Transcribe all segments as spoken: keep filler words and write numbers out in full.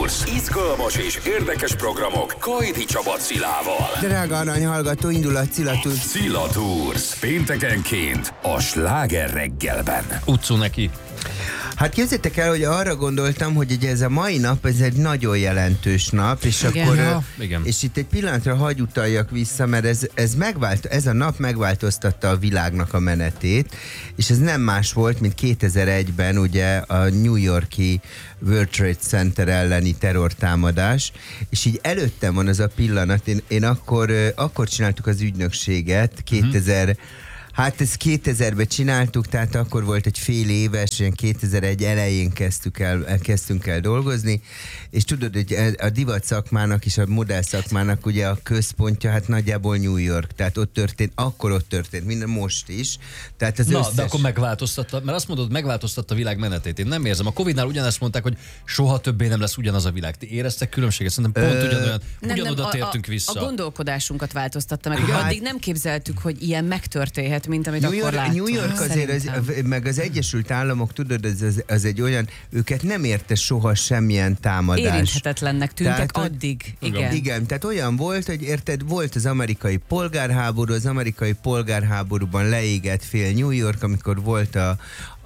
Tours. Izgalmas és érdekes programok Kajdi Csaba Cilával. Drága arany hallgató, indul a Cilla Tours. Cilla Tours. Péntekenként a Sláger reggelben. Utcó neki. Hát képzeljétek el, hogy arra gondoltam, hogy ugye ez a mai nap, ez egy nagyon jelentős nap, és igen, akkor, ja, igen. és itt egy pillanatra hagy utaljak vissza, mert ez, ez, megvált, ez a nap megváltoztatta a világnak a menetét, és ez nem más volt, mint kétezer-egyben ugye a New York-i World Trade Center elleni terrortámadás, és így előttem van az a pillanat, én, én akkor, akkor csináltuk az ügynökséget, kétezer uh-huh. Hát ezt kétezerben csináltuk, tehát akkor volt egy fél éves, ilyen kétezer-egy elején kezdtük el, kezdtünk el dolgozni, és tudod, hogy a divat szakmának és a modell szakmának ugye a központja, hát nagyjából New York, tehát ott történt, akkor ott történt, minden most is. Tehát az Na, összes... de akkor megváltoztatta, mert azt mondod, megváltoztatta a világ menetét. Én nem érzem. A Covidnál ugyanezt mondták, hogy soha többé nem lesz ugyanaz a világ. Ti éreztek különbséget? Szerintem pont Ö... ugyanolyan, nem, ugyanoda nem, tértünk a, vissza. A gondolkodásunkat változtatta meg. Igen. Addig nem képzeltük, hogy ilyen megtörténhet, mint amit New akkor York, láttunk. New York azért, az, meg az Egyesült Államok, tudod, az, az, az egy olyan, őket nem érte soha semmilyen támadás. Érinthetetlennek tűntek tehát, addig. Igen. Igen. Igen, tehát olyan volt, hogy érted, volt az amerikai polgárháború, az amerikai polgárháborúban leégett fél New York, amikor volt a,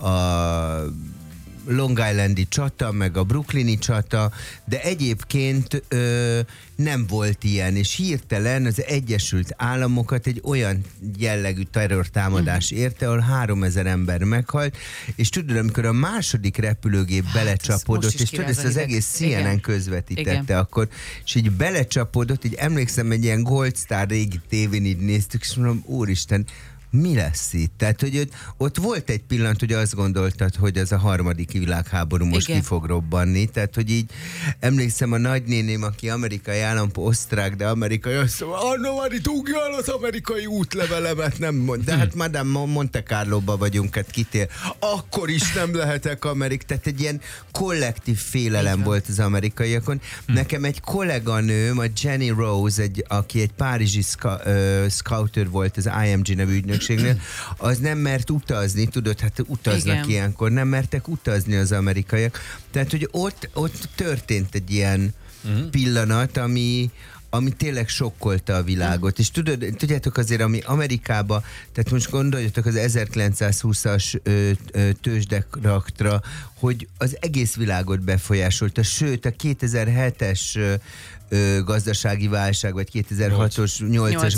a Long Islandi csata, meg a brooklyni csata, de egyébként ö, nem volt ilyen, és hirtelen az Egyesült Államokat egy olyan jellegű terrortámadás érte, ahol háromezer ember meghalt, és tudod, amikor a második repülőgép hát, belecsapódott, és tudod, ezt az egész C N N közvetítette igen. akkor, és így belecsapódott, így emlékszem, egy ilyen Gold Star régi tévén így néztük, és mondom, úristen, mi lesz itt? Tehát, hogy ott, ott volt egy pillanat, hogy azt gondoltad, hogy ez a harmadik világháború most igen. ki fog robbanni. Tehát, hogy így emlékszem a nagynéném, aki amerikai állampolgár, osztrák, de amerikai, azt mondja, Anna Mari, dugja el az amerikai útlevelemet, nem mond. De hát Madame Monte Carlo-ba vagyunk, hát kitér. Akkor is nem lehetek amerikai. Tehát egy ilyen kollektív félelem igen. volt az amerikaiakon. Hm. Nekem egy kolléganőm, a Jenny Rose, egy, aki egy párizsi ska, uh, scouter volt az I M G nevű ügynök, az nem mert utazni, tudod, hát utaznak igen. ilyenkor, nem mertek utazni az amerikaiak. Tehát, hogy ott, ott történt egy ilyen uh-huh. pillanat, ami, ami tényleg sokkolta a világot. Uh-huh. És tudod, tudjátok azért, ami Amerikába, tehát most gondoljatok az ezerkilencszázhúszas ö, ö, tőzsdekraktra, hogy az egész világot befolyásolta, sőt a kétezer-hetes ö, Ö, gazdasági válság, vagy kétezer-hatos, nyolcas,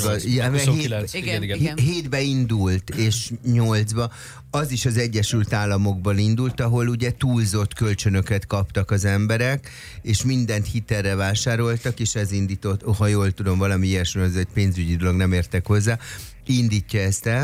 hétbe indult, és nyolcba, az is az Egyesült Államokban indult, ahol ugye túlzott kölcsönöket kaptak az emberek, és mindent hitelre vásároltak, és ez indított, ha jól tudom, valami ilyesmi, az egy pénzügyi dolog, nem értek hozzá, indítja ezt el.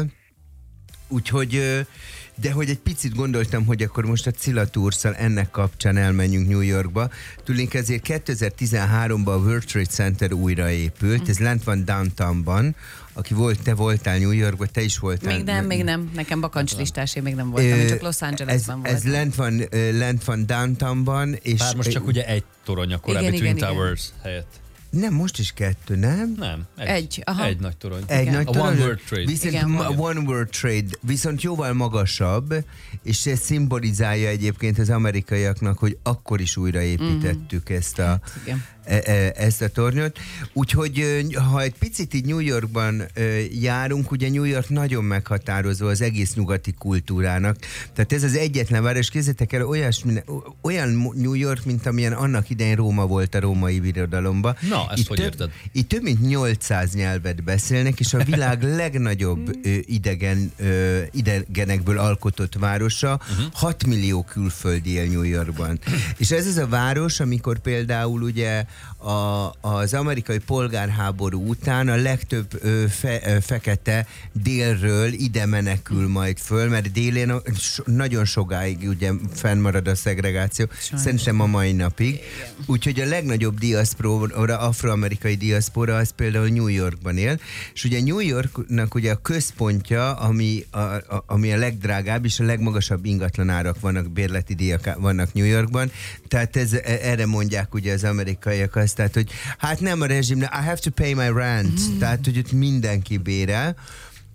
Úgyhogy de hogy egy picit gondoltam, hogy akkor most a Cilla Tours-szal ennek kapcsán elmenjünk New Yorkba. Tudnék, ezért kétezer-tizenháromban a World Trade Center újraépült, mm. ez lent van downtownban, aki volt, te voltál New Yorkban, te is voltál. Még nem, még nem. Nekem bakancslistás, én még nem voltam, én csak Los Angelesben voltam. Ez lent van, lent van downtownban. És bár most csak ugye egy torony a korábbi igen, Twin igen, Towers igen. helyett. Nem, most is kettő, nem? Nem, egy. Egy, aha. Egy nagy torony. Egy igen. nagy a torony. One World Trade. Viszont igen. a One World Trade viszont jóval magasabb, és ez szimbolizálja egyébként az amerikaiaknak, hogy akkor is újraépítettük mm-hmm. ezt a e, e, ezt a tornyot. Úgyhogy ha egy picit így New Yorkban e, járunk, ugye New York nagyon meghatározó az egész nyugati kultúrának. Tehát ez az egyetlen város, képzeljétek el, olyasmi, olyan New York, mint amilyen annak idején Róma volt a római birodalomban. Na, ezt itt hogy több, érted? Itt több mint nyolcszáz nyelvet beszélnek, és a világ legnagyobb ö, idegen, ö, idegenekből alkotott városa, uh-huh. hat millió külföldi él New Yorkban. És ez az a város, amikor például ugye a, az amerikai polgárháború után a legtöbb ö, fe, ö, fekete délről ide menekül majd föl, mert délén so, nagyon sokáig ugye fennmarad a szegregáció, sajnos. Szerintem a mai napig. Úgyhogy a legnagyobb diaszpora, afroamerikai diaszpora, az például New Yorkban él, és ugye New Yorknak ugye a központja, ami a, a, ami a legdrágább, és a legmagasabb ingatlanárak vannak, bérleti díjak vannak New Yorkban, tehát ez, erre mondják ugye az amerikaiak azt, tehát, hogy hát nem a rezsim, I have to pay my rent, mm. tehát, hogy ott mindenki bérel,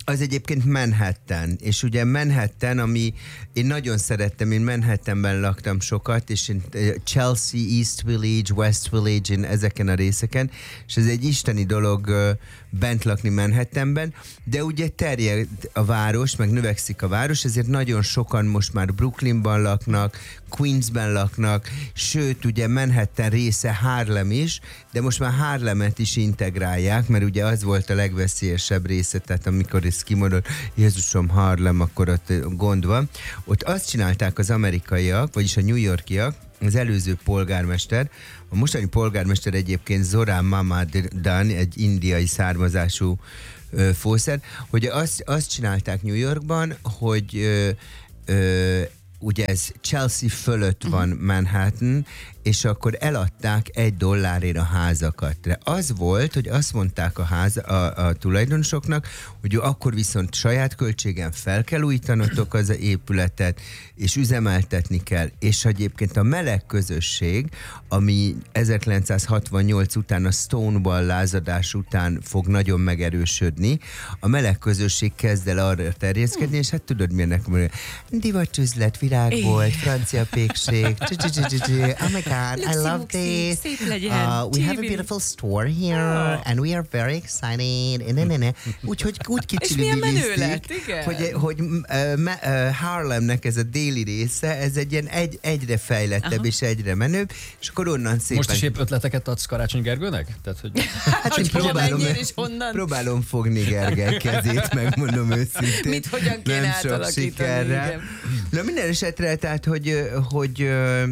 az egyébként Manhattan, és ugye Manhattan, ami én nagyon szerettem, én Manhattanben laktam sokat, és én Chelsea, East Village, West Village, én ezeken a részeken, és ez egy isteni dolog bent lakni Manhattanben, de ugye terjed a város, meg növekszik a város, ezért nagyon sokan most már Brooklynban laknak, Queensben laknak, sőt, ugye Manhattan része Harlem is, de most már Harlemet is integrálják, mert ugye az volt a legveszélyesebb része, tehát amikor ezt kimondod, Jézusom, Harlem, akkor ott gond van. Ott azt csinálták az amerikaiak, vagyis a New Yorkiak, az előző polgármester, a mostani polgármester egyébként Zoran Mamadan, egy indiai származású ö, fószer, hogy azt, azt csinálták New Yorkban, hogy ö, ö, ugye ez Chelsea fölött van Manhattan, és akkor eladták egy dollárért a házakat. De az volt, hogy azt mondták a, ház, a, a tulajdonosoknak, hogy akkor viszont saját költségen fel kell újítanotok az épületet, és üzemeltetni kell. És egyébként a meleg közösség, ami ezerkilencszázhatvannyolc után, a Stonewall lázadás után fog nagyon megerősödni, a meleg közösség kezd el arra terjeszkedni, és hát tudod milyennek mondani, divatüzlet, virágbolt, francia pékség, oh my God, I love this. Uh, we have a beautiful store here, and we are very excited. Úgyhogy úgy kicsilibilisztik, hogy, hogy uh, uh, Harlemnek ez a déli része, ez egy ilyen egy, egyre fejlettebb Aha. és egyre menőbb, és akkor onnan szépen... Most is épp ötleteket adsz Karácsony Gergőnek? Tehát, hogy... Hát én próbálom, próbálom fogni Gergely kezét, megmondom őszintén. Mit hogyan kéne átalakítani? Na minden esetre, tehát, hogy, hogy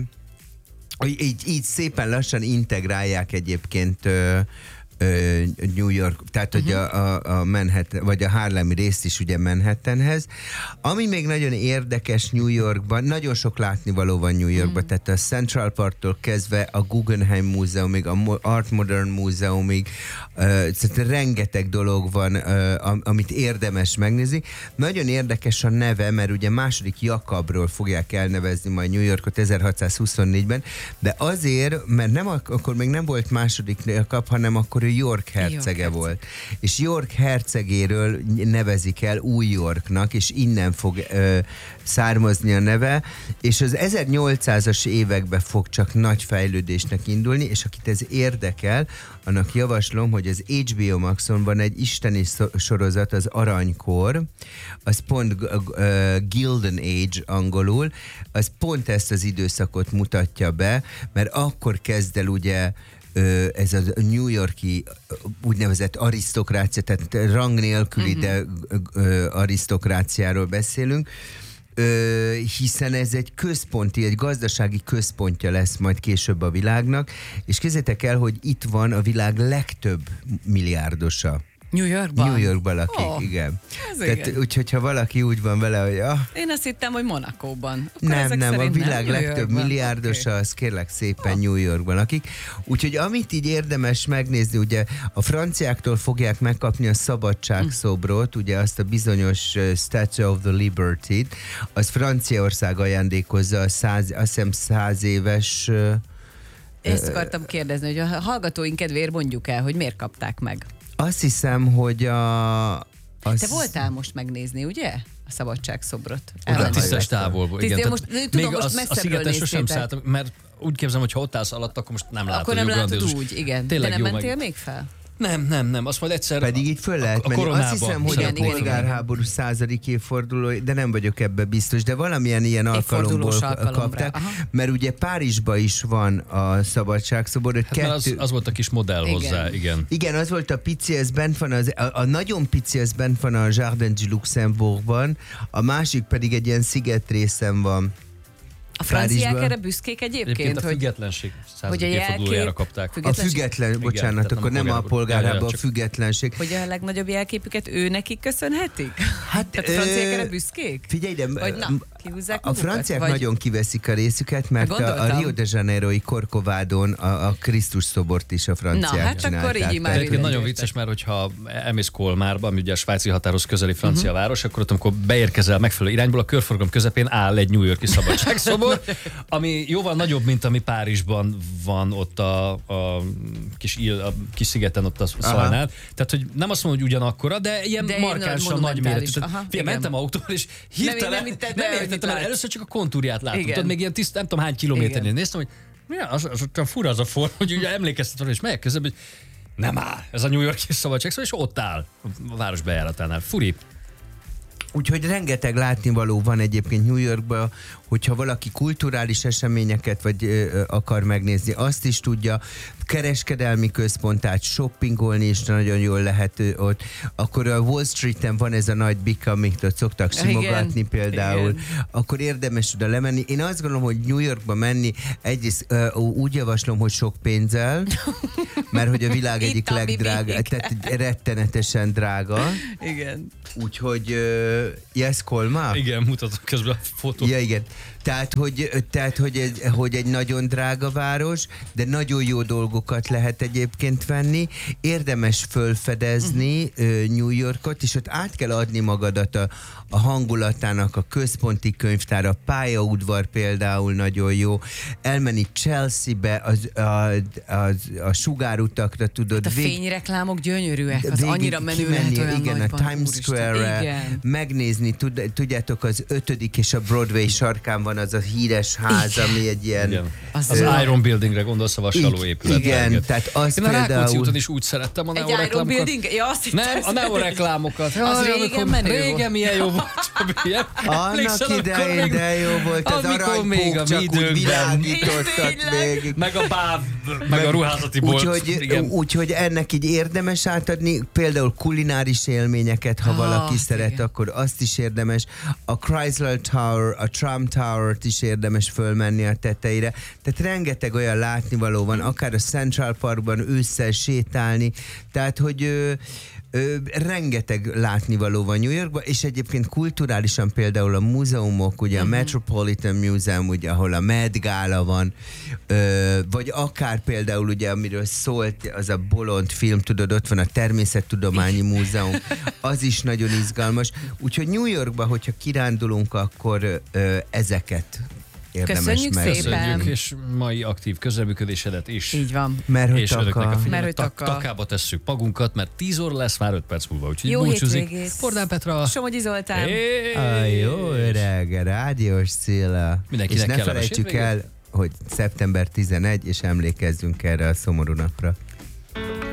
Így, így szépen lassan integrálják egyébként ö, ö, New York, tehát uh-huh. hogy a, a, a Manhattan, vagy a Harlemi részt is ugye Manhattanhez. Ami még nagyon érdekes New Yorkban, nagyon sok látnivaló van New Yorkban, uh-huh. tehát a Central Parktól kezdve a Guggenheim Múzeumig, a Art Modern Múzeumig, uh, rengeteg dolog van, uh, amit érdemes megnézni. Nagyon érdekes a neve, mert ugye második Jakabról fogják elnevezni majd New Yorkot ezerhatszázhuszonnégyben, de azért, mert nem, akkor még nem volt második Jakab, hanem akkor York hercege York volt. Herceg. És York hercegéről nevezik el új Yorknak, és innen fog ö, származni a neve, és az ezernyolcszázas években fog csak nagy fejlődésnek indulni, és akit ez érdekel, annak javaslom, hogy az há bé o Maxon van egy isteni sorozat, az Aranykor, az pont uh, Gilded Age angolul, az pont ezt az időszakot mutatja be, mert akkor kezd el ugye ez a New York-i úgynevezett arisztokrácia, tehát rang nélküli, uh-huh. de arisztokráciáról beszélünk, hiszen ez egy központi, egy gazdasági központja lesz majd később a világnak, és képzeljétek el, hogy itt van a világ legtöbb milliárdosa. New Yorkban? New Yorkban lakik, oh, igen. Tehát, úgyhogy ha valaki úgy van vele, hogy... Ah, én azt hittem, hogy Monakóban. Akkor nem, nem, a világ nem legtöbb milliárdosa, okay. az kérlek szépen oh. New Yorkban lakik. Úgyhogy amit így érdemes megnézni, ugye a franciáktól fogják megkapni a szabadságszobrot, ugye azt a bizonyos Statue of the Liberty-t, az Franciaország ajándékozza a száz, azt hiszem száz éves... Ezt akartam kérdezni, hogy a hallgatóink kedvéért mondjuk el, hogy miért kapták meg. Azt hiszem, hogy a... Az... Te voltál most megnézni, ugye? A szabadságszobrot. Oda tisztes távolból, igen. Most, tudom, most az, a szigeten sosem szálltam, mert úgy képzelem, hogy ha ott állsz alatt, akkor most nem látod. Akkor nem látod úgy, igen. Tényleg de nem jó, mentél meg... még fel? Nem, nem, nem, azt majd egyszer... Pedig itt föl lehet a, a menni. Azt hiszem, hogy igen, a polgárháború századik évforduló, de nem vagyok ebbe biztos, de valamilyen ilyen alkalomból kapták, aha. mert ugye Párizsban is van a szabadságszobor. Hát kettő... az, az volt a kis modell igen. hozzá, igen. Igen, az volt a pici, ez bent van, az, a, a nagyon pici, ez bent van a Jardin du Luxembourgban, a másik pedig egy ilyen szigetrészen van. A franciák erre büszkék egyébként? Egyébként a hogy, függetlenség századik évfordulójára kapták. Függetlenség? A független, igen, bocsánat, akkor nem a polgárháború, a függetlenség. Hogy a legnagyobb jelképüket ő nekik köszönhetik? Hát, tehát a franciák erre büszkék? Figyelj, de Kihúzzák A magukat? franciák Vagy... nagyon kiveszik a részüket, mert a, a Gondoltam. Rio de Janeiro-i Corcovádon a, a Krisztus szobort is a franciák Na, hát csinálták. akkor így már Tehát, Egyébként nagyon vicces, mert hogyha elmész Kolmárba, ami ugye a svájci határhoz közeli francia uh-huh. város, akkor ott, amikor beérkezel megfelelő irányból, a körforgalom közepén áll egy New York-i szabadságszobor, ami jóval nagyobb, mint ami Párizsban van ott a, a, kis, a kis szigeten, ott a Szalnál. Tehát, hogy nem azt mondom, hogy ugyanakkora, de ilyen De markánsan nagy méretű. Aha, Figyelj, mentem autóval, és hirtelen nem nem, hitted nem el, hogy értettem el, látsz. először csak a kontúrját láttam. Igen. Tudod, még ilyen tiszt, nem tudom hány kilométernél Igen. néztem, hogy mi az, az olyan fura az a forma, hogy ugye emlékeztet volna, és megyek közben, hogy nem áll, ez a New York-i szabadságszó, és ott áll a város bejáratánál. Furi. Úgyhogy rengeteg látnivaló van egyébként New Yorkban, hogyha valaki kulturális eseményeket vagy ö, akar megnézni, azt is tudja, kereskedelmi központ, tehát shoppingolni is nagyon jól lehet ö, ott. Akkor a Wall Streeten van ez a nagy bika, amit ott szoktak simogatni Igen, például, igen. akkor érdemes oda lemenni. Én azt gondolom, hogy New Yorkba menni egyrészt ö, úgy javaslom, hogy sok pénzzel, mert hogy a világ Itt egyik a legdrága, bibik. tehát rettenetesen drága. Igen. Úgyhogy, uh, yes, Kolma? Igen, mutatok közben a fotót. Ja, igen. Tehát, hogy, tehát hogy, egy, hogy egy nagyon drága város, de nagyon jó dolgokat lehet egyébként venni. Érdemes fölfedezni uh-huh. New Yorkot, és ott át kell adni magadat a, a hangulatának, a központi könyvtár, a pályaudvar például nagyon jó. Elmenni Chelsea-be, az, a, az, a sugárutakra tudod. Hát a vég- fényreklámok gyönyörűek, az végig annyira menő kimenni, lehet olyan igen, nagyban. a Times Úristen, Square-re, igen. megnézni, tud, tudjátok, az ötödik és a Broadway sarkán van az a híres ház, Igen. ami egy ilyen... Igen. Az Az, ő- az Iron Buildingre gondolsz, a vasaló épület. Igen, tehát az Én a Rákóczi például... úton is úgy szerettem a Egy Neo Iron reklámokat. Building? Ja, azt hittem, Nem, a Neo reklámokat. Az régen amikor- menő volt. Régen milyen jó volt. Csabi, ilyen. Annak Emlékszel, akkor idején, még- de jó volt, az amikor még a aranypók mi csak úgy időnkben. világítottak Tényleg. még. Meg a báb, meg a ruházati bolt. Úgyhogy, Igen. úgyhogy ennek így érdemes átadni, például kulináris élményeket, ha Ah, valaki igen. szeret, akkor azt is érdemes. A Chrysler Tower, a Trump Tower-t is érdemes fölmenni a tetejére. Tehát rengeteg olyan látnivaló van, akár a Central Parkban ősszel sétálni, tehát hogy ö, ö, rengeteg látnivaló van New Yorkban, és egyébként kulturálisan például a múzeumok, ugye a Metropolitan Museum, ugye, ahol a Met Gala van, ö, vagy akár például ugye, amiről szólt az a bolond film, tudod, ott van a Természettudományi Múzeum, az is nagyon izgalmas. Úgyhogy New Yorkba, hogyha kirándulunk, akkor ö, ezeket érdemes Köszönjük meg. szépen. Köszönjük, és mai aktív közreműködésedet is. Így van. Mert hogy És önöknek a taka. Mert figyelmet hogy tak- taka. takába tesszük magunkat, mert tíz óra lesz már öt perc múlva, úgyhogy Jó búcsúzik. hétvégét. Fordán Petra. Somogyi Zoltán. Hey! A jó öreg, rádiós Szila. Mindenkinek és ne kellemes felejtsük hétvégét. el, hogy szeptember tizenegy, és emlékezzünk erre a szomorú napra.